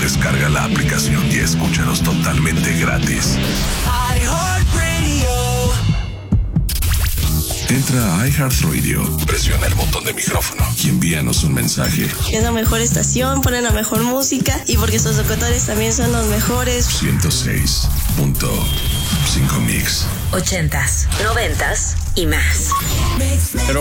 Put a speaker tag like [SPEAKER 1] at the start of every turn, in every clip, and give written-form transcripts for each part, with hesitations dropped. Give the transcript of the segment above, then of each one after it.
[SPEAKER 1] Descarga la aplicación y escúchanos totalmente gratis. Entra a iHeartRadio, presiona el botón de micrófono y envíanos un mensaje.
[SPEAKER 2] Es la mejor estación, ponen la mejor música y porque sus locutores también son los mejores.
[SPEAKER 1] 106.5 Mix.
[SPEAKER 3] 80s, 90s y más.
[SPEAKER 4] Pero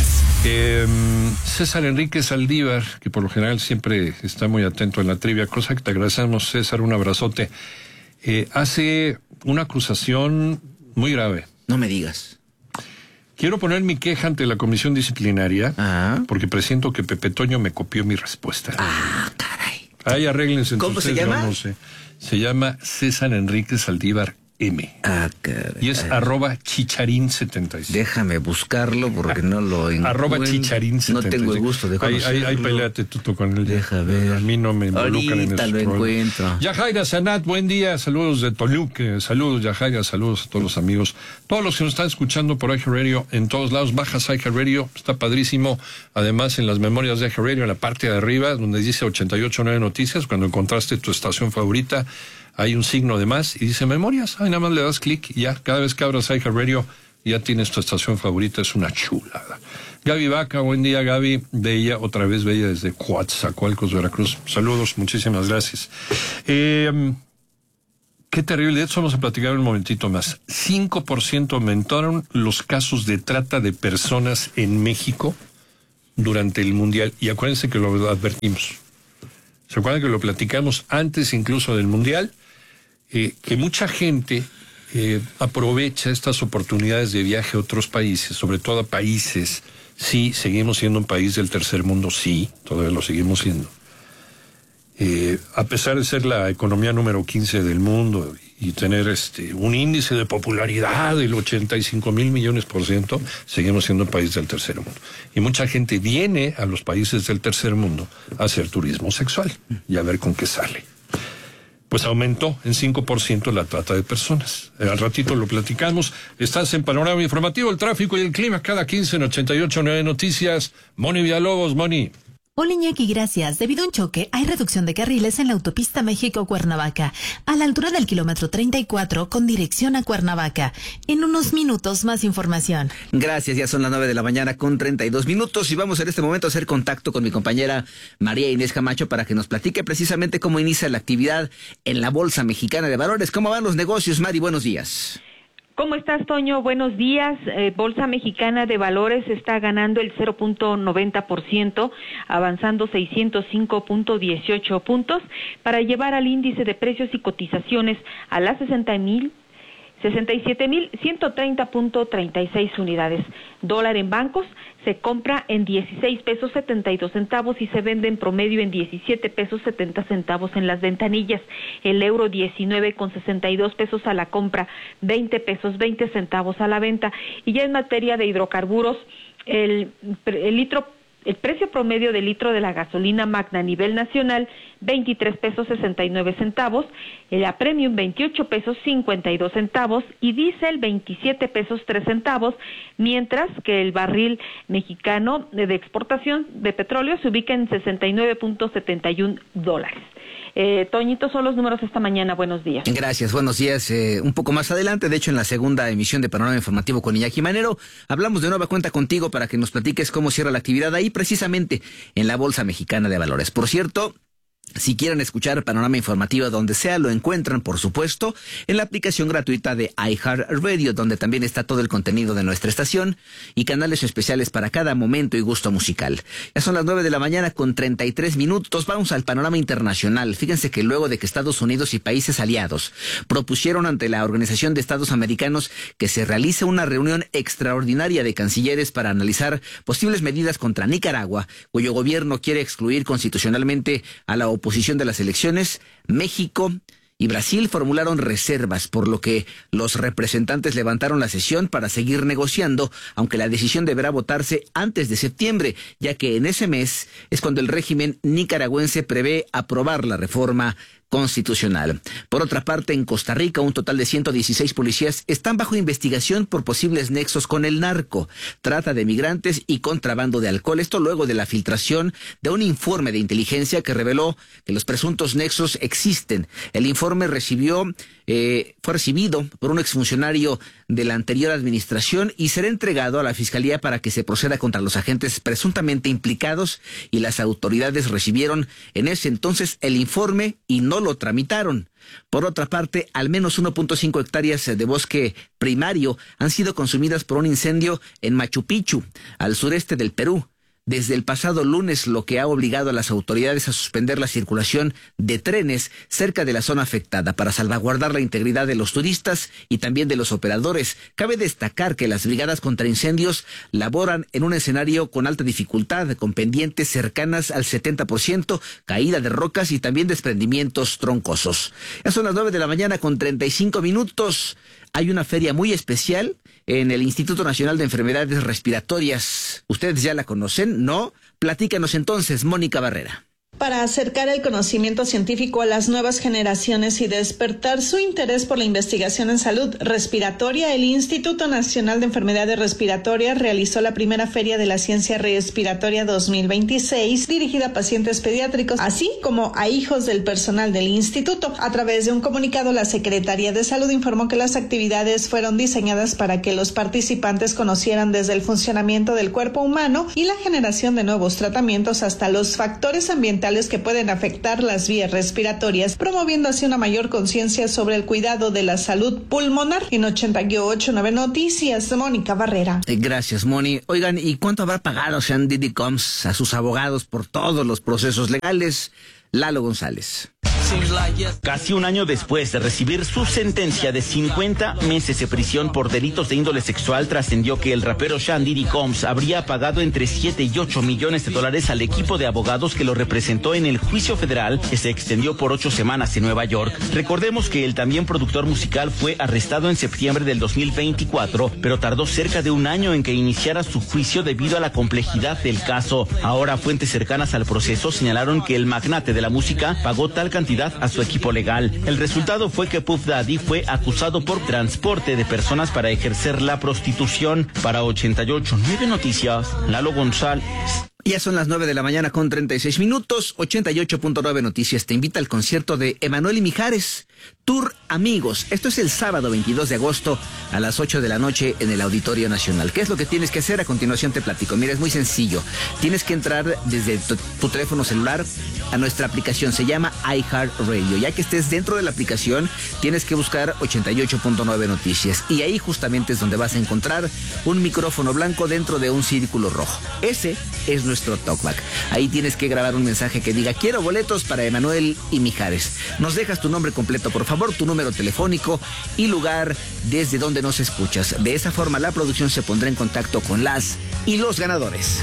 [SPEAKER 4] César Enrique Saldívar, que por lo general siempre está muy atento en la trivia, cosa que te agradecemos, César, un abrazote, hace una acusación muy grave.
[SPEAKER 5] No me digas.
[SPEAKER 4] Quiero poner mi queja ante la comisión disciplinaria porque presiento que Pepe Toño me copió mi respuesta.
[SPEAKER 5] Caray.
[SPEAKER 4] Ahí arréglense.
[SPEAKER 5] ¿Cómo se llama?
[SPEAKER 4] No sé. Se llama César Enrique Saldívar M.
[SPEAKER 5] Caray.
[SPEAKER 4] Y es @chicharín76.
[SPEAKER 5] Déjame buscarlo porque no lo encuentro.
[SPEAKER 4] @chicharín76.
[SPEAKER 5] No tengo el gusto de conocerlo.
[SPEAKER 4] Ahí peleate tú con él.
[SPEAKER 5] Deja ver.
[SPEAKER 4] A mí no me involucran en eso.
[SPEAKER 5] Ahorita lo encuentro.
[SPEAKER 4] Yajaira Sanat, buen día. Saludos de Toluca. Saludos, Yajaira. Saludos a todos los amigos. Todos los que nos están escuchando por iHeartRadio en todos lados. Bajas iHeartRadio. Está padrísimo. Además, en las memorias de iHeartRadio, en la parte de arriba, donde dice 88.9 Noticias, cuando encontraste tu estación favorita, hay un signo de más y dice memorias. Ahí nada más le das clic y ya, cada vez que abras iHeartRadio, ya tienes tu estación favorita. Es una chulada. Gaby Vaca, buen día, Gaby. Bella, otra vez bella desde Coatzacoalcos, Veracruz. Saludos, muchísimas gracias. Qué terrible. De eso vamos a platicar un momentito más. 5% aumentaron los casos de trata de personas en México durante el Mundial. Y acuérdense que lo advertimos. ¿Se acuerdan que lo platicamos antes incluso del Mundial? Que mucha gente aprovecha estas oportunidades de viaje a otros países, sobre todo a países. Sí, seguimos siendo un país del tercer mundo, sí, todavía lo seguimos siendo. A pesar de ser la economía número 15 del mundo y tener un índice de popularidad del 85,000 millones %, seguimos siendo un país del tercer mundo. Y mucha gente viene a los países del tercer mundo a hacer turismo sexual y a ver con qué sale. Pues aumentó en 5% la trata de personas. Al ratito lo platicamos. Estás en Panorama Informativo, el tráfico y el clima cada 15 en 88.9 Noticias. Moni Villalobos, Moni.
[SPEAKER 6] Hola Iñaki, gracias. Debido a un choque, hay reducción de carriles en la autopista México-Cuernavaca, a la altura del kilómetro 34 con dirección a Cuernavaca. En unos minutos más información.
[SPEAKER 5] Gracias, ya son las 9 de la mañana con 32 minutos y vamos en este momento a hacer contacto con mi compañera María Inés Camacho para que nos platique precisamente cómo inicia la actividad en la Bolsa Mexicana de Valores. ¿Cómo van los negocios, Mari? Buenos días.
[SPEAKER 7] ¿Cómo estás, Toño? Buenos días. Bolsa Mexicana de Valores está ganando el 0.90%, avanzando 605.18 puntos para llevar al índice de precios y cotizaciones a las 67.130.36 unidades. Dólar en bancos se compra en 16 pesos 72 centavos y se vende en promedio en 17 pesos 70 centavos en las ventanillas. El euro 19,62 pesos a la compra, 20 pesos 20 centavos a la venta. Y ya en materia de hidrocarburos, el precio promedio del litro de la gasolina magna a nivel nacional, 23 pesos 69 centavos, la premium 28 pesos 52 centavos y diésel 27 pesos 3 centavos, mientras que el barril mexicano de exportación de petróleo se ubica en $69.71. Toñito, son los números esta mañana. Buenos días.
[SPEAKER 5] Gracias, buenos días. Un poco más adelante, de hecho, en la segunda emisión de Panorama Informativo con Iñaki Manero, hablamos de nueva cuenta contigo para que nos platiques cómo cierra la actividad ahí precisamente en la Bolsa Mexicana de Valores. Por cierto, si quieren escuchar Panorama Informativo donde sea, lo encuentran, por supuesto, en la aplicación gratuita de iHeartRadio, donde también está todo el contenido de nuestra estación y canales especiales para cada momento y gusto musical. Ya son las 9 de la mañana con 33 minutos. Vamos al panorama internacional. Fíjense que luego de que Estados Unidos y países aliados propusieron ante la Organización de Estados Americanos que se realice una reunión extraordinaria de cancilleres para analizar posibles medidas contra Nicaragua, cuyo gobierno quiere excluir constitucionalmente a la oposición de las elecciones, México y Brasil formularon reservas, por lo que los representantes levantaron la sesión para seguir negociando, aunque la decisión deberá votarse antes de septiembre, ya que en ese mes es cuando el régimen nicaragüense prevé aprobar la reforma constitucional. Por otra parte, en Costa Rica, un total de 116 policías están bajo investigación por posibles nexos con el narco, trata de migrantes y contrabando de alcohol. Esto luego de la filtración de un informe de inteligencia que reveló que los presuntos nexos existen. El informe fue recibido por un exfuncionario de la anterior administración y será entregado a la Fiscalía para que se proceda contra los agentes presuntamente implicados, y las autoridades recibieron en ese entonces el informe y no lo tramitaron. Por otra parte, al menos 1.5 hectáreas de bosque primario han sido consumidas por un incendio en Machu Picchu, al sureste del Perú, desde el pasado lunes, lo que ha obligado a las autoridades a suspender la circulación de trenes cerca de la zona afectada para salvaguardar la integridad de los turistas y también de los operadores. Cabe destacar que las brigadas contra incendios laboran en un escenario con alta dificultad, con pendientes cercanas al 70%, caída de rocas y también desprendimientos troncosos. Ya son las 9:35 a.m. Hay una feria muy especial en el Instituto Nacional de Enfermedades Respiratorias. ¿Ustedes ya la conocen? ¿No? Platícanos entonces, Mónica Barrera.
[SPEAKER 8] Para acercar el conocimiento científico a las nuevas generaciones y despertar su interés por la investigación en salud respiratoria, el Instituto Nacional de Enfermedades Respiratorias realizó la primera Feria de la Ciencia Respiratoria 2026, dirigida a pacientes pediátricos, así como a hijos del personal del instituto. A través de un comunicado, la Secretaría de Salud informó que las actividades fueron diseñadas para que los participantes conocieran desde el funcionamiento del cuerpo humano y la generación de nuevos tratamientos hasta los factores ambientales que pueden afectar las vías respiratorias, promoviendo así una mayor conciencia sobre el cuidado de la salud pulmonar. En 88.9 Noticias, Mónica Barrera.
[SPEAKER 5] Gracias, Moni. Oigan, ¿y cuánto habrá pagado Sean Diddy Combs a sus abogados por todos los procesos legales? Lalo González.
[SPEAKER 9] Casi un año después de recibir su sentencia de 50 meses de prisión por delitos de índole sexual, trascendió que el rapero Sean Diddy Combs habría pagado entre 7 y 8 millones de dólares al equipo de abogados que lo representó en el juicio federal que se extendió por 8 semanas en Nueva York. Recordemos que el también productor musical fue arrestado en septiembre del 2024, pero tardó cerca de un año en que iniciara su juicio debido a la complejidad del caso. Ahora, fuentes cercanas al proceso señalaron que el magnate de la música pagó tal cantidad a su equipo legal. El resultado fue que Puff Daddy fue acusado por transporte de personas para ejercer la prostitución. Para 88.9 Noticias, Lalo González.
[SPEAKER 5] Ya son las 9:36 a.m. 88.9 Noticias te invita al concierto de Emanuel y Mijares, Tour Amigos. Esto es el sábado 22 de agosto a las 8 de la noche en el Auditorio Nacional. ¿Qué es lo que tienes que hacer? A continuación te platico. Mira, es muy sencillo. Tienes que entrar desde tu teléfono celular a nuestra aplicación. Se llama iHeartRadio. Ya que estés dentro de la aplicación, tienes que buscar 88.9 Noticias. Y ahí justamente es donde vas a encontrar un micrófono blanco dentro de un círculo rojo. Ese es nuestro talkback. Ahí tienes que grabar un mensaje que diga: quiero boletos para Emanuel y Mijares. Nos dejas tu nombre completo, por favor, tu número telefónico y lugar desde donde nos escuchas. De esa forma la producción se pondrá en contacto con las y los ganadores.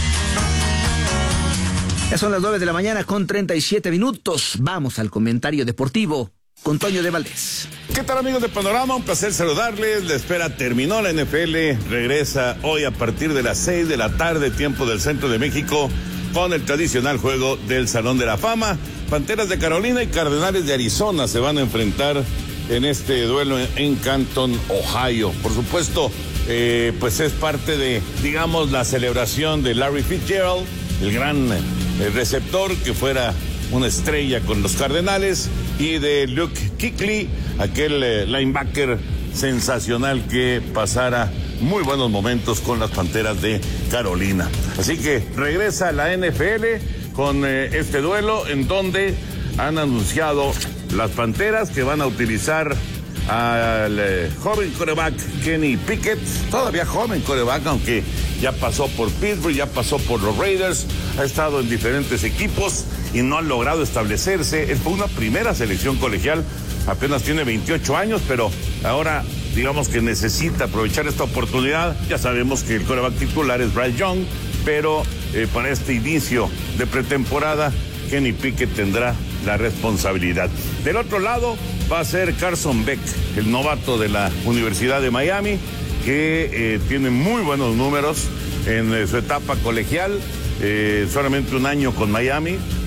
[SPEAKER 5] Ya son las 9:37 a.m. Vamos al comentario deportivo con Toño de Valdés.
[SPEAKER 10] ¿Qué tal, amigos de Panorama? Un placer saludarles. La espera terminó. La NFL regresa hoy a partir de las 6 de la tarde, tiempo del centro de México, con el tradicional juego del Salón de la Fama. Panteras de Carolina y Cardenales de Arizona se van a enfrentar en este duelo en Canton, Ohio. Por supuesto, pues es parte de, digamos, la celebración de Larry Fitzgerald, el gran receptor que fuera una estrella con los Cardenales, y de Luke Kuechly, aquel linebacker sensacional que pasara muy buenos momentos con las Panteras de Carolina. Así que regresa la NFL con este duelo, en donde han anunciado las Panteras que van a utilizar al joven quarterback Kenny Pickett, todavía joven quarterback, aunque ya pasó por Pittsburgh, ya pasó por los Raiders, ha estado en diferentes equipos y no ha logrado establecerse. Él fue una primera selección colegial, apenas tiene 28 años, pero ahora digamos que necesita aprovechar esta oportunidad. Ya sabemos que el quarterback titular es Bryce Young, pero para este inicio de pretemporada, Kenny Pickett tendrá la responsabilidad. Del otro lado va a ser Carson Beck, el novato de la Universidad de Miami, que tiene muy buenos números en su etapa colegial, solamente un año con Miami,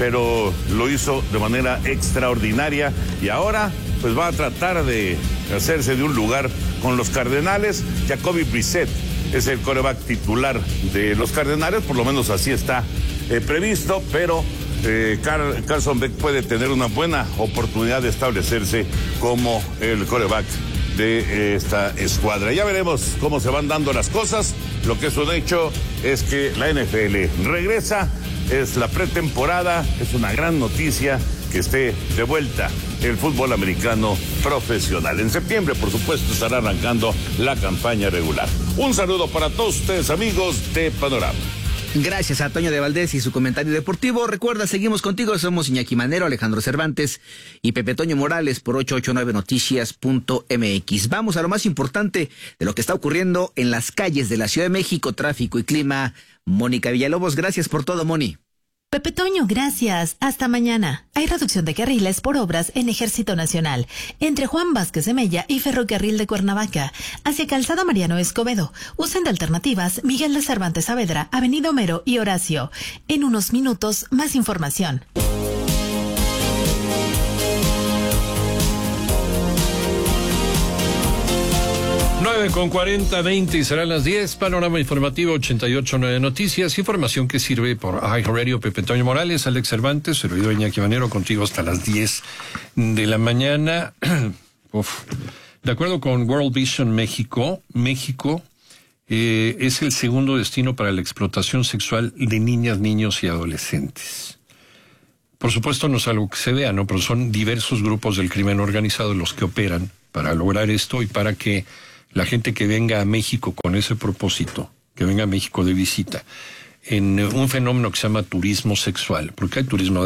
[SPEAKER 10] pero lo hizo de manera extraordinaria y ahora pues va a tratar de hacerse de un lugar con los Cardenales. Jacoby Brissett es el quarterback titular de los Cardenales, por lo menos así está previsto, pero Carson Beck puede tener una buena oportunidad de establecerse como el quarterback de esta escuadra. Ya veremos cómo se van dando las cosas. Lo que es un hecho es que la NFL regresa, es la pretemporada, es una gran noticia que esté de vuelta el fútbol americano profesional. En septiembre, por supuesto, estará arrancando la campaña regular. Un saludo para todos ustedes, amigos de Panorama.
[SPEAKER 5] Gracias a Toño de Valdés y su comentario deportivo. Recuerda, seguimos contigo, somos Iñaki Manero, Alejandro Cervantes y Pepe Toño Morales por 889noticias.mx. Vamos a lo más importante de lo que está ocurriendo en las calles de la Ciudad de México, tráfico y clima. Mónica Villalobos, gracias por todo, Moni.
[SPEAKER 6] Pepe Toño, gracias. Hasta mañana. Hay reducción de carriles por obras en Ejército Nacional, entre Juan Vázquez de Mella y Ferrocarril de Cuernavaca, hacia Calzada Mariano Escobedo. Usen de alternativas Miguel de Cervantes Saavedra, Avenida Homero y Horacio. En unos minutos, más información.
[SPEAKER 4] 9:40, 20 y serán las 10. Panorama informativo 88.9 Noticias. Información que sirve por iHeartRadio. Pepe Toño Morales, Alex Cervantes, servidor Iñaki Manero, contigo hasta las 10 de la mañana. De acuerdo con World Vision México, es el segundo destino para la explotación sexual de niñas, niños y adolescentes. Por supuesto, no es algo que se vea, ¿no? Pero son diversos grupos del crimen organizado los que operan para lograr esto y para que la gente que venga a México con ese propósito, que venga a México de visita, en un fenómeno que se llama turismo sexual, porque hay turismo